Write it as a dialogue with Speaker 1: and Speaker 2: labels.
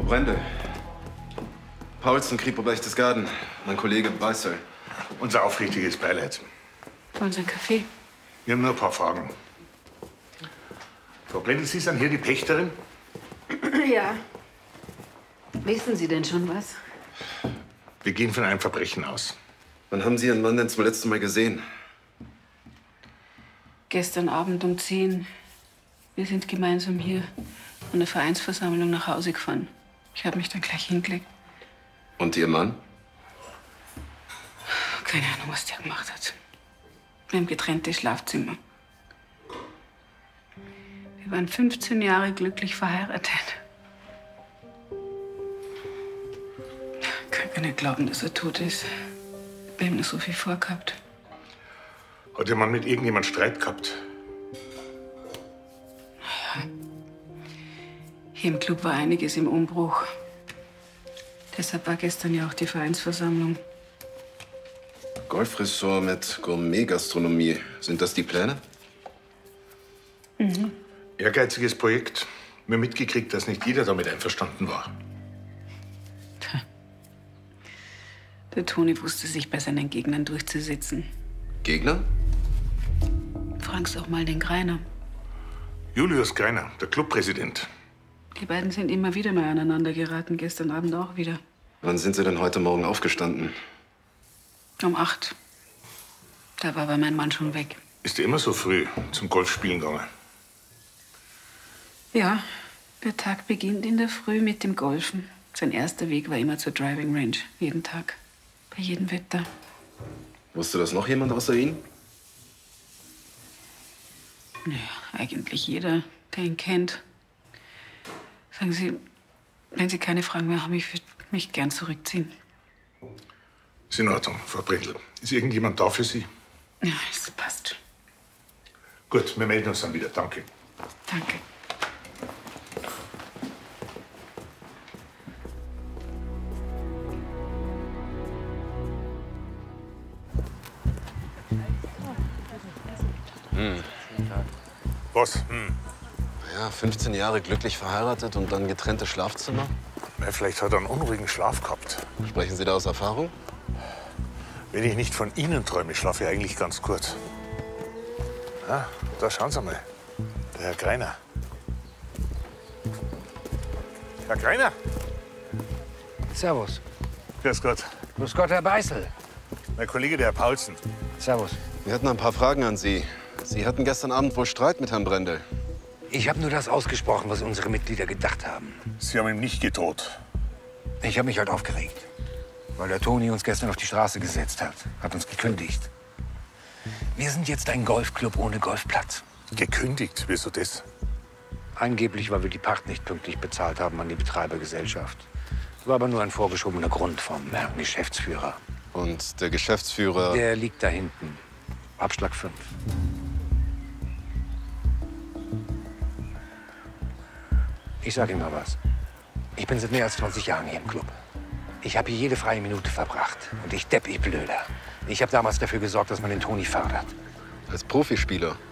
Speaker 1: Brendel. Paulsen, Kripo Berchtesgaden. Mein Kollege Weißel.
Speaker 2: Unser aufrichtiges Beileid.
Speaker 3: Wollen Sie einen Kaffee?
Speaker 2: Wir haben nur ein paar Fragen. Frau Brendel, Sie sind hier die Pächterin?
Speaker 3: Ja. Wissen Sie denn schon was?
Speaker 2: Wir gehen von einem Verbrechen aus.
Speaker 1: Wann haben Sie Ihren Mann denn zum letzten Mal gesehen?
Speaker 3: Gestern Abend um 10. Wir sind gemeinsam hier von der Vereinsversammlung nach Hause gefahren. Ich habe mich dann gleich hingelegt.
Speaker 1: Und Ihr Mann?
Speaker 3: Keine Ahnung, was der gemacht hat. Wir haben getrennte Schlafzimmer. Wir waren 15 Jahre glücklich verheiratet. Ich kann gar nicht glauben, dass er tot ist. Wir haben noch so viel vorgehabt.
Speaker 2: Hat Ihr Mann mit irgendjemand Streit gehabt?
Speaker 3: Hier im Club war einiges im Umbruch. Deshalb war gestern ja auch die Vereinsversammlung.
Speaker 1: Golfressort mit Gourmet-Gastronomie. Sind das die Pläne?
Speaker 3: Mhm.
Speaker 2: Ehrgeiziges Projekt. Wir haben mitgekriegt, dass nicht jeder damit einverstanden war.
Speaker 3: Der Toni wusste sich bei seinen Gegnern durchzusetzen.
Speaker 1: Gegner?
Speaker 3: Fragen Sie auch mal den Greiner.
Speaker 2: Julius Greiner, der Clubpräsident.
Speaker 3: Die beiden sind immer wieder mal aneinander geraten, gestern Abend auch wieder.
Speaker 1: Wann sind Sie denn heute Morgen aufgestanden?
Speaker 3: Um 8. Da war aber mein Mann schon weg.
Speaker 2: Ist er immer so früh zum Golfspielen gegangen?
Speaker 3: Ja, der Tag beginnt in der Früh mit dem Golfen. Sein erster Weg war immer zur Driving Range. Jeden Tag. Bei jedem Wetter.
Speaker 1: Wusste das noch jemand außer Ihnen?
Speaker 3: Naja, eigentlich jeder, der ihn kennt. Sagen Sie, wenn Sie keine Fragen mehr haben, ich würde mich gern zurückziehen.
Speaker 2: Ist in Ordnung, Frau Brendel. Ist irgendjemand da für Sie?
Speaker 3: Ja, es passt.
Speaker 2: Gut, wir melden uns dann wieder. Danke.
Speaker 3: Danke.
Speaker 2: Was?
Speaker 1: Ja, 15 Jahre glücklich verheiratet und dann getrennte Schlafzimmer.
Speaker 2: Na, vielleicht hat er einen unruhigen Schlaf gehabt.
Speaker 1: Sprechen Sie da aus Erfahrung?
Speaker 2: Wenn ich nicht von Ihnen träume, schlafe ich eigentlich ganz gut. Ah, da schauen Sie mal. Der Herr Greiner. Herr Greiner?
Speaker 4: Servus.
Speaker 2: Grüß Gott.
Speaker 4: Grüß Gott, Herr Beißel.
Speaker 2: Mein Kollege, der Herr Paulsen.
Speaker 4: Servus.
Speaker 1: Wir hatten ein paar Fragen an Sie. Sie hatten gestern Abend wohl Streit mit Herrn Brendel.
Speaker 4: Ich habe nur das ausgesprochen, was unsere Mitglieder gedacht haben.
Speaker 2: Sie haben ihm nicht gedroht.
Speaker 4: Ich habe mich halt aufgeregt, weil der Toni uns gestern auf die Straße gesetzt hat. Hat uns gekündigt. Wir sind jetzt ein Golfclub ohne Golfplatz.
Speaker 2: Gekündigt? Wieso das?
Speaker 4: Angeblich, weil wir die Pacht nicht pünktlich bezahlt haben an die Betreibergesellschaft. War aber nur ein vorgeschobener Grund vom Herrn Geschäftsführer.
Speaker 1: Und der Geschäftsführer...
Speaker 4: Der liegt da hinten. Abschlag 5. Ich sag Ihnen mal was. Ich bin seit mehr als 20 Jahren hier im Club. Ich habe hier jede freie Minute verbracht. Und ich blöder. Ich habe damals dafür gesorgt, dass man den Toni fördert.
Speaker 1: Als Profispieler?